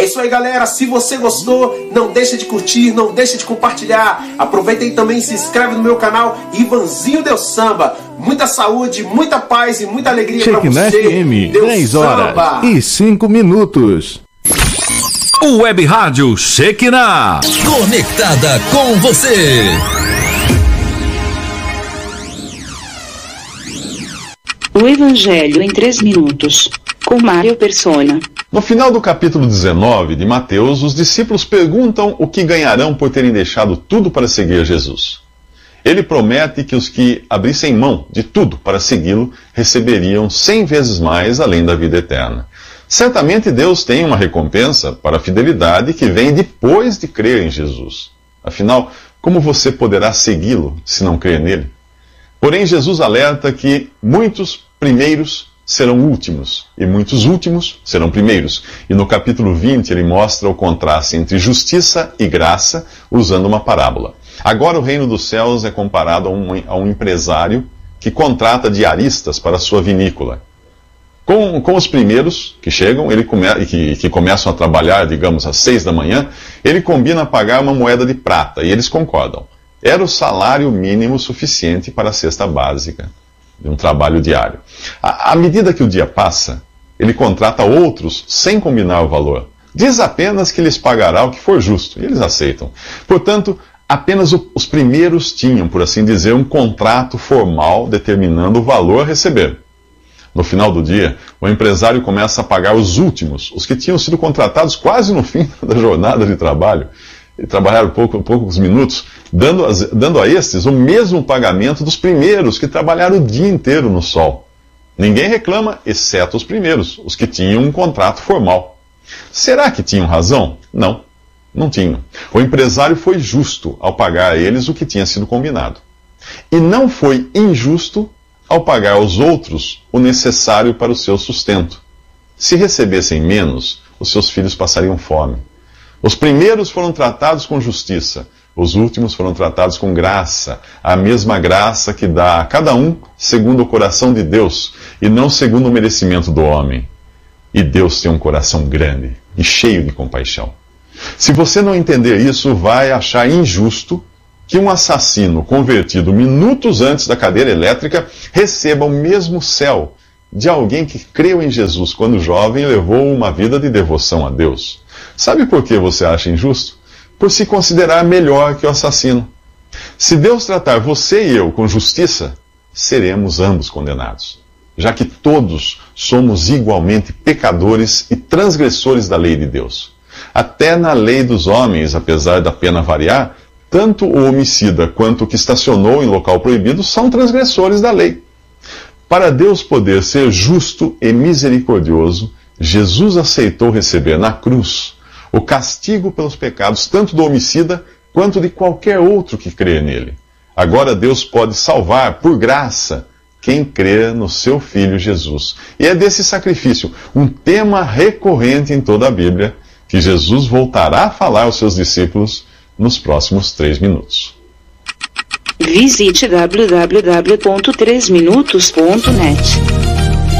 É isso aí, galera. Se você gostou, não deixa de curtir, não deixa de compartilhar. Aproveita aí também e se inscreve no meu canal Ivanzinho Deus Samba. Muita saúde, muita paz e muita alegria pra você. FM, Deus 10 horas Samba. e 5 minutos. O Web Rádio Shekinah, conectada com você. O Evangelho em 3 minutos, com Mário Persona. No final do capítulo 19 de Mateus, os discípulos perguntam o que ganharão por terem deixado tudo para seguir Jesus. Ele promete que os que abrissem mão de tudo para segui-lo receberiam 100 vezes mais além da vida eterna. Certamente Deus tem uma recompensa para a fidelidade que vem depois de crer em Jesus. Afinal, como você poderá segui-lo se não crer nele? Porém, Jesus alerta que muitos primeiros serão últimos, e muitos últimos serão primeiros. E no capítulo 20 ele mostra o contraste entre justiça e graça, usando uma parábola. Agora o reino dos céus é comparado a um empresário que contrata diaristas para a sua vinícola. Com os primeiros que chegam, que começam a trabalhar, digamos, às 6 da manhã, ele combina pagar uma moeda de prata, e eles concordam. Era o salário mínimo suficiente para a cesta básica de um trabalho diário. À medida que o dia passa, ele contrata outros sem combinar o valor. Diz apenas que lhes pagará o que for justo, e eles aceitam. Portanto, apenas os primeiros tinham, por assim dizer, um contrato formal determinando o valor a receber. No final do dia, o empresário começa a pagar os últimos, os que tinham sido contratados quase no fim da jornada de trabalho. E trabalharam poucos minutos, dando a estes o mesmo pagamento dos primeiros que trabalharam o dia inteiro no sol. Ninguém reclama, exceto os primeiros, os que tinham um contrato formal. Será que tinham razão? Não, não tinham. O empresário foi justo ao pagar a eles o que tinha sido combinado. E não foi injusto ao pagar aos outros o necessário para o seu sustento. Se recebessem menos, os seus filhos passariam fome. Os primeiros foram tratados com justiça, os últimos foram tratados com graça, a mesma graça que dá a cada um segundo o coração de Deus, e não segundo o merecimento do homem. E Deus tem um coração grande e cheio de compaixão. Se você não entender isso, vai achar injusto que um assassino convertido minutos antes da cadeira elétrica receba o mesmo céu de alguém que creu em Jesus quando jovem e levou uma vida de devoção a Deus. Sabe por que você acha injusto? Por se considerar melhor que o assassino. Se Deus tratar você e eu com justiça, seremos ambos condenados, já que todos somos igualmente pecadores e transgressores da lei de Deus. Até na lei dos homens, apesar da pena variar, tanto o homicida quanto o que estacionou em local proibido são transgressores da lei. Para Deus poder ser justo e misericordioso, Jesus aceitou receber na cruz o castigo pelos pecados tanto do homicida quanto de qualquer outro que crê nele. Agora Deus pode salvar, por graça, quem crê no seu Filho Jesus. E é desse sacrifício, um tema recorrente em toda a Bíblia, que Jesus voltará a falar aos seus discípulos nos próximos 3 minutos. Visite www.3minutos.net.